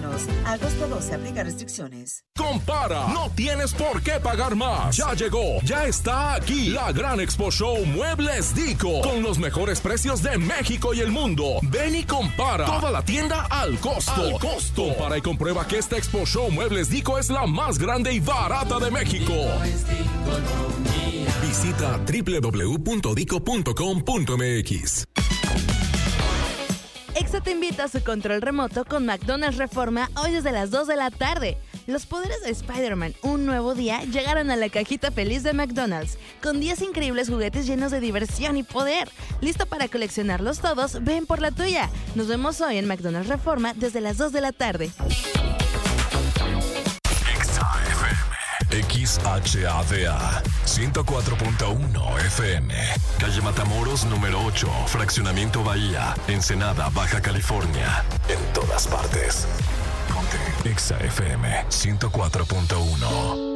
mexicanos. Agosto 12, aplica restricciones. Compara, no tienes por qué pagar más. Ya llegó, ya está aquí la gran Expo Show Muebles Dico, con los mejores precios de México y el mundo. Ven y compara, toda la tienda al costo. Compara y comprueba que esta Expo Show Muebles Dico es la más grande y barata de México. Visita www.dico.com.mx. Exa te invita a su control remoto con McDonald's Reforma hoy desde las 2 de la tarde. Los poderes de Spider-Man, un nuevo día, llegaron a la cajita feliz de McDonald's, con 10 increíbles juguetes llenos de diversión y poder. ¿Listo para coleccionarlos todos? Ven por la tuya. Nos vemos hoy en McDonald's Reforma desde las 2 de la tarde. XHADA 104.1 FM, calle Matamoros número 8, fraccionamiento Bahía, Ensenada, Baja California. En todas partes. Ponte XFM 104.1.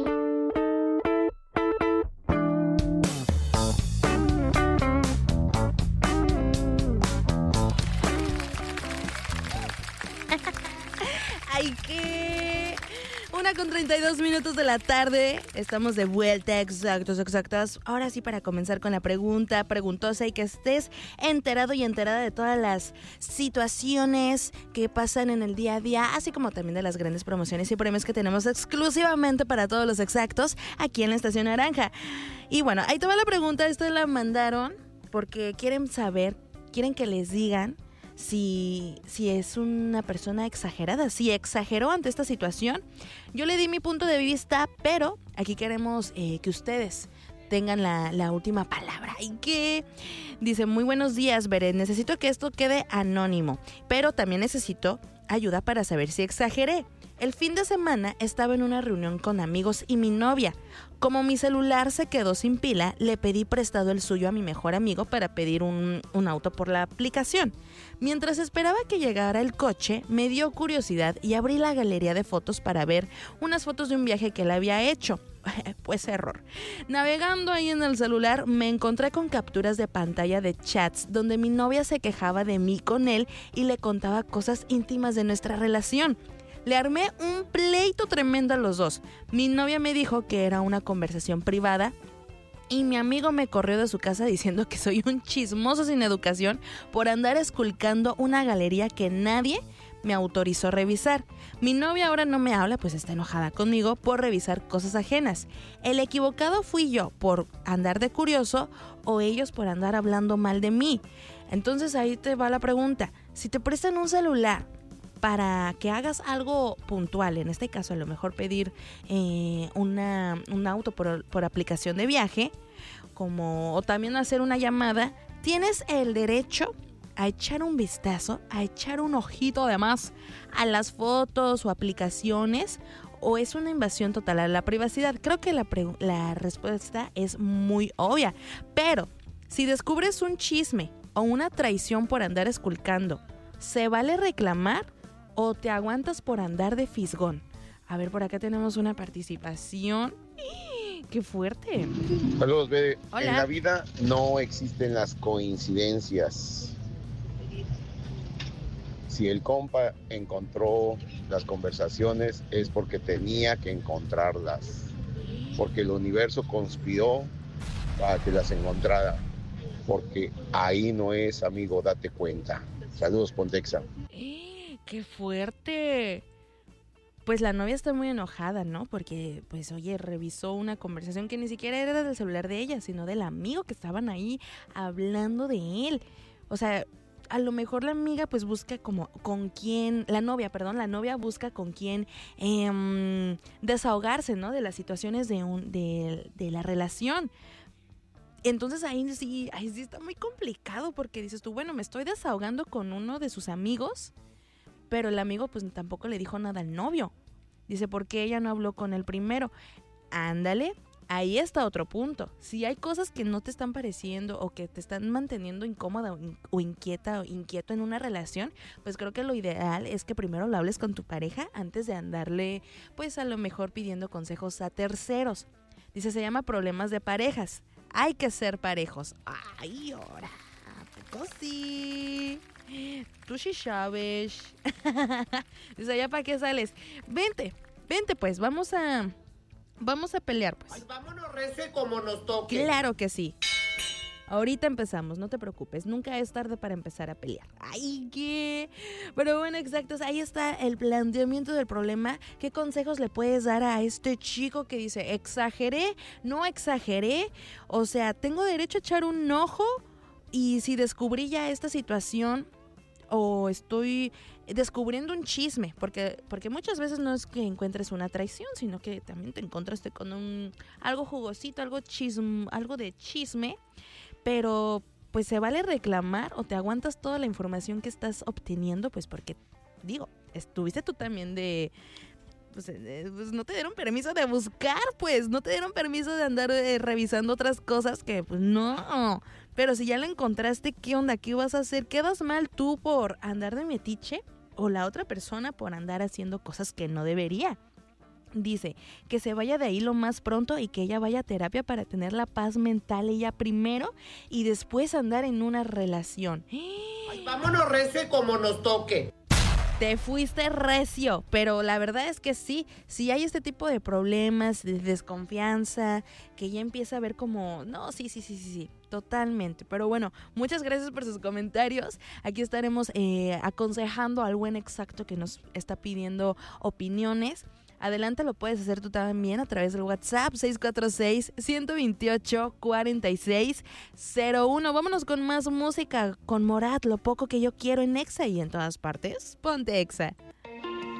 ¡Ay, qué! 1:32 de la tarde. Estamos de vuelta, exactos. Ahora sí, para comenzar con la pregunta preguntosa y que estés enterado y enterada de todas las situaciones que pasan en el día a día, así como también de las grandes promociones y premios que tenemos exclusivamente para todos los exactos aquí en la Estación Naranja. Y bueno, ahí te va la pregunta. Esta la mandaron porque quieren saber, quieren que les digan si es una persona exagerada, si exageró ante esta situación. Yo le di mi punto de vista, pero aquí queremos que ustedes tengan la última palabra. Y que dice: muy buenos días, Beret, necesito que esto quede anónimo, pero también necesito ayuda para saber si exageré. El fin de semana estaba en una reunión con amigos y mi novia. Como mi celular se quedó sin pila, le pedí prestado el suyo a mi mejor amigo para pedir un auto por la aplicación. Mientras esperaba que llegara el coche, me dio curiosidad y abrí la galería de fotos para ver unas fotos de un viaje que él había hecho. Pues error. Navegando ahí en el celular, me encontré con capturas de pantalla de chats donde mi novia se quejaba de mí con él y le contaba cosas íntimas de nuestra relación. Le armé un pleito tremendo a los dos. Mi novia me dijo que era una conversación privada y mi amigo me corrió de su casa diciendo que soy un chismoso sin educación por andar esculcando una galería que nadie me autorizó revisar. Mi novia ahora no me habla, pues está enojada conmigo por revisar cosas ajenas. ¿El equivocado fui yo por andar de curioso o ellos por andar hablando mal de mí? Entonces ahí te va la pregunta. Si te prestan un celular para que hagas algo puntual, en este caso a lo mejor pedir un auto por aplicación de viaje, o también hacer una llamada, tienes el derecho a echar un vistazo, a echar un ojito además a las fotos o aplicaciones, o es una invasión total a la privacidad. Creo que la respuesta es muy obvia, pero si descubres un chisme o una traición por andar esculcando, ¿se vale reclamar o te aguantas por andar de fisgón? A ver, por acá tenemos una participación. ¡Qué fuerte! Saludos, Bede. Hola. En la vida no existen las coincidencias. Si el compa encontró las conversaciones es porque tenía que encontrarlas. Porque el universo conspiró para que las encontrara. Porque ahí no es, amigo, date cuenta. Saludos, Pontexa. ¡Qué fuerte! Pues la novia está muy enojada, ¿no? Porque, pues, oye, revisó una conversación que ni siquiera era del celular de ella, sino del amigo que estaban ahí hablando de él. O sea, a lo mejor la amiga, pues, busca como con quién... La novia busca con quién desahogarse, ¿no? De las situaciones de la relación. Entonces ahí sí está muy complicado porque dices tú, bueno, me estoy desahogando con uno de sus amigos, pero el amigo pues tampoco le dijo nada al novio. Dice, ¿por qué ella no habló con él primero? Ándale, ahí está otro punto. Si hay cosas que no te están pareciendo o que te están manteniendo incómoda o inquieta o inquieto en una relación, pues creo que lo ideal es que primero lo hables con tu pareja antes de andarle, pues a lo mejor pidiendo consejos a terceros. Dice, se llama problemas de parejas. Hay que ser parejos. Ay, ahora, poco sí? Tú sí sabes. Dice, ¿ya para qué sales? Vente pues, vamos a pelear pues. Ay, vámonos recio y como nos toque. Claro que sí. Ahorita empezamos, no te preocupes, nunca es tarde para empezar a pelear. ¡Ay, qué! Pero bueno, exactos, ahí está el planteamiento del problema. ¿Qué consejos le puedes dar a este chico que dice, exageré, no exageré? O sea, ¿tengo derecho a echar un ojo? Y si descubrí ya esta situación o estoy descubriendo un chisme, porque muchas veces no es que encuentres una traición, sino que también te encontraste con algo jugosito, algo de chisme. Pero pues se vale reclamar o te aguantas toda la información que estás obteniendo, pues porque, digo, estuviste tú también pues no te dieron permiso de buscar, pues, no te dieron permiso de andar revisando otras cosas que, pues, no. Pero si ya la encontraste, ¿qué onda? ¿Qué vas a hacer? ¿Quedas mal tú por andar de metiche o la otra persona por andar haciendo cosas que no debería? Dice que se vaya de ahí lo más pronto y que ella vaya a terapia para tener la paz mental ella primero y después andar en una relación. Ay, vámonos recio y como nos toque. Te fuiste recio, pero la verdad es que sí hay este tipo de problemas, de desconfianza, que ya empieza a ver como, no, sí, totalmente. Pero bueno, muchas gracias por sus comentarios. Aquí estaremos aconsejando al buen exacto que nos está pidiendo opiniones. Adelante, lo puedes hacer tú también a través del WhatsApp 646-128-4601. Vámonos con más música con Morat, Lo Poco Que Yo Quiero en Exa y en todas partes. Ponte Exa.